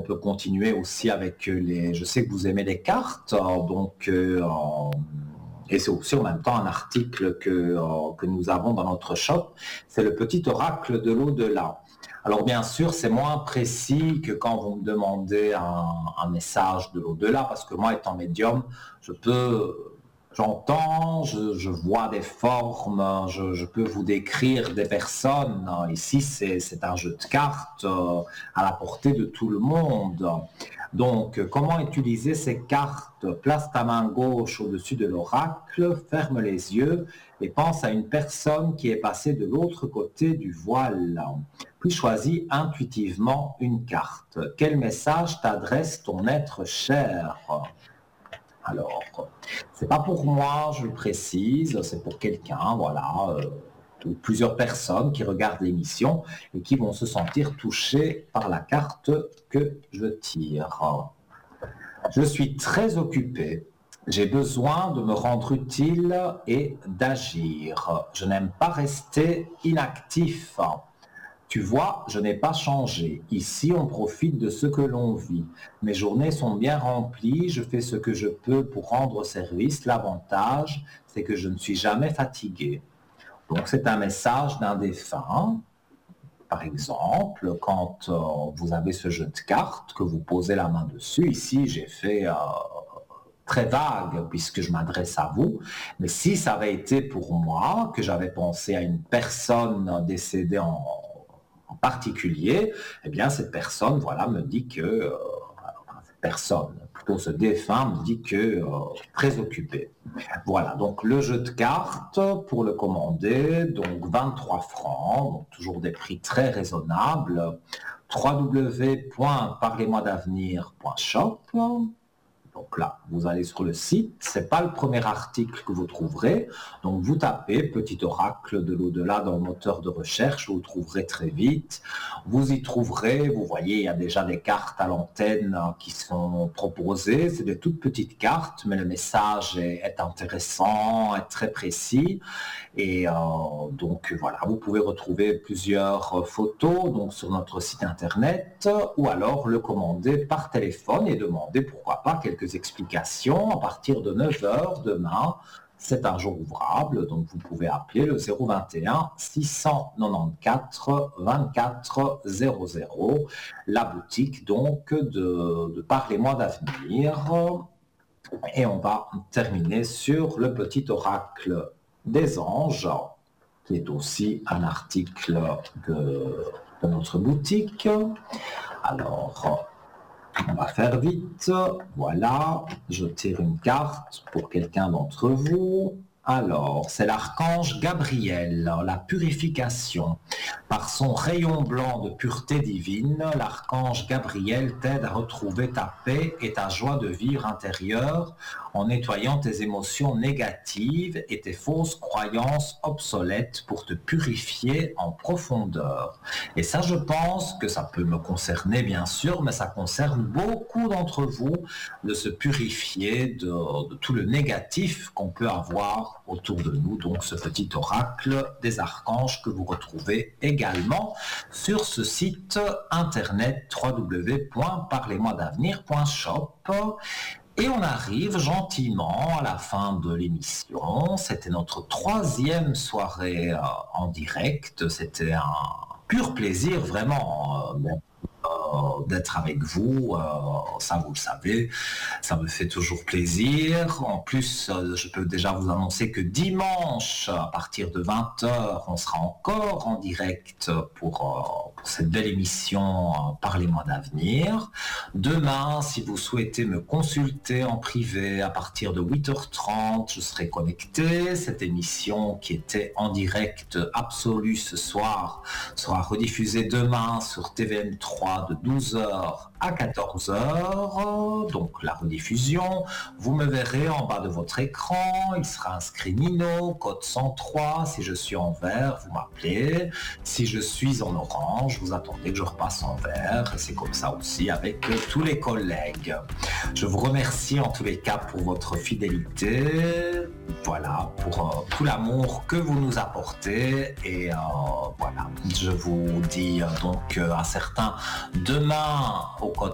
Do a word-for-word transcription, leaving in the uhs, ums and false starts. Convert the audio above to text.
peut continuer aussi avec les... Je sais que vous aimez les cartes, euh, donc... euh, en- et c'est aussi en même temps un article que, euh, que nous avons dans notre shop, c'est le petit oracle de l'au-delà. Alors bien sûr, c'est moins précis que quand vous me demandez un, un message de l'au-delà, parce que moi, étant médium, je peux, j'entends, je, je vois des formes, je, je peux vous décrire des personnes. Ici, c'est, c'est un jeu de cartes euh, à la portée de tout le monde. Donc, euh, comment utiliser ces cartes? Place ta main gauche au-dessus de l'oracle, ferme les yeux et pense à une personne qui est passée de l'autre côté du voile. Puis choisis intuitivement une carte. Quel message t'adresse ton être cher? Alors, c'est pas pour moi, je le précise, c'est pour quelqu'un, voilà, euh, ou plusieurs personnes qui regardent l'émission et qui vont se sentir touchées par la carte que je tire. Je suis très occupé. J'ai besoin de me rendre utile et d'agir. Je n'aime pas rester inactif. Tu vois, je n'ai pas changé. Ici, on profite de ce que l'on vit. Mes journées sont bien remplies, je fais ce que je peux pour rendre service. L'avantage, c'est que je ne suis jamais fatigué. Donc, c'est un message d'un défunt. Par exemple, quand euh, vous avez ce jeu de cartes, que vous posez la main dessus, ici, j'ai fait... euh, très vague puisque je m'adresse à vous, mais si ça avait été pour moi, que j'avais pensé à une personne décédée en, en particulier, eh bien cette personne, voilà, me dit que, euh, enfin, cette personne, plutôt ce défunt me dit que euh, très occupé. Voilà, donc le jeu de cartes pour le commander, donc vingt-trois francs, donc toujours des prix très raisonnables, w w w point parlez moi d'avenir point shop. Donc là, vous allez sur le site, c'est pas le premier article que vous trouverez. Donc vous tapez Petit oracle de l'au-delà dans le moteur de recherche, vous le trouverez très vite. Vous y trouverez, vous voyez, il y a déjà des cartes à l'antenne qui sont proposées. C'est des toutes petites cartes, mais le message est, est intéressant, est très précis. Et euh, donc voilà, vous pouvez retrouver plusieurs photos donc, sur notre site internet ou alors le commander par téléphone et demander pourquoi pas quelques explications à partir de neuf heures demain. C'est un jour ouvrable, donc vous pouvez appeler le zéro vingt et un six cent quatre-vingt-quatorze vingt-quatre zéro zéro, la boutique donc de, de Parlez-moi d'avenir. Et on va terminer sur le petit oracle des anges, qui est aussi un article de, de notre boutique. Alors, on va faire vite. Voilà, je tire une carte pour quelqu'un d'entre vous. Alors, c'est l'archange Gabriel, la purification. Par son rayon blanc de pureté divine, l'archange Gabriel t'aide à retrouver ta paix et ta joie de vivre intérieure en nettoyant tes émotions négatives et tes fausses croyances obsolètes pour te purifier en profondeur. Et ça, je pense que ça peut me concerner, bien sûr, mais ça concerne beaucoup d'entre vous de se purifier de, de tout le négatif qu'on peut avoir autour de nous. Donc, ce petit oracle des archanges que vous retrouvez également sur ce site internet w w w point parlez moi d'avenir point shop. Et on arrive gentiment à la fin de l'émission. C'était notre troisième soirée euh, en direct. C'était un pur plaisir, vraiment. Euh, bon, euh, d'être avec vous, euh, ça vous le savez, ça me fait toujours plaisir. En plus, euh, je peux déjà vous annoncer que dimanche, à partir de vingt heures, on sera encore en direct pour, euh, pour cette belle émission euh, Parlez-moi d'avenir. Demain, si vous souhaitez me consulter en privé, à partir de huit heures trente, je serai connecté. Cette émission qui était en direct absolu ce soir sera rediffusée demain sur T V M trois de douze heures à quatorze heures, donc la rediffusion. Vous me verrez en bas de votre écran, il sera inscrit Nino, code cent trois. Si je suis en vert, vous m'appelez. Si je suis en orange, vous attendez que je repasse en vert. Et c'est comme ça aussi avec tous les collègues. Je vous remercie en tous les cas pour votre fidélité, voilà, pour euh, tout l'amour que vous nous apportez. Et euh, voilà, je vous dis euh, donc euh, un certain demain au code